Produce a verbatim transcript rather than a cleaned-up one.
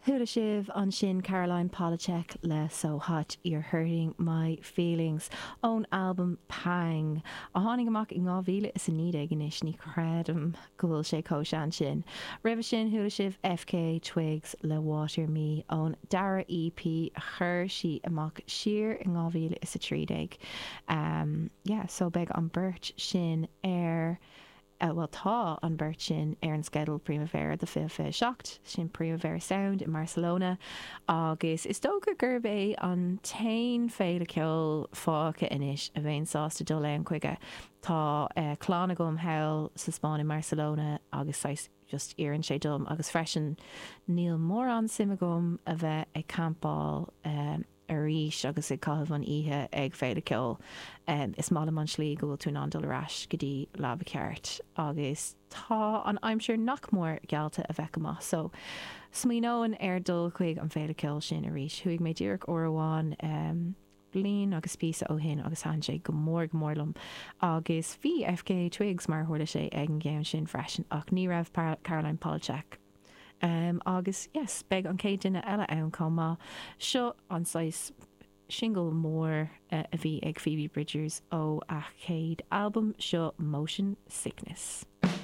Thula Shiv on Shin Caroline Polachek le So Hot You're Hurting My Feelings own album Pang a hánig amach I ngávíle is a níd ag inis ní credum gohfuil sé cósean sin Riva sin Thula Shiv F K Twigs le Water Me own Dara E P chur si amach sheer I ngávíle is a tríd ag um, yeah, so beg an Bert sin air Uh, well tá an burt sin ar an skedal Primavera the fi fi shocked sin Primavera Sound in Barcelona agus is dógur gurbé an tain féile ceol fáca inis a bhéin sásta dul le an chuige tá uh, chlán agam heil sa Spáin in Barcelona agus sais just ian sé dum agus freisin níl mór an simagum a bheith ag campáil um, a ríis agus ag caithh an ihe ag féile ceol um, is mála man slí go bhfuil tú an dul arás go dtí lába ceart agus tá an aimsir nach mór gealta a bheith amach so smíóin ar dul chuig an féile ceol sin a ríis chuig mé dúrach ó amháin um, lín agus písa ó hin agus han sé go mór go mórlam agus bhí F K Twigs mar thuirla sé ag an ggéim sin freisin ach ní raibh Caroline Polachek Um, agus yes beg an cé duine eile ann comá seo an sais single mór uh, a bhí ag Phoebe Bridgers ó a chéad album seo Motion Sickness.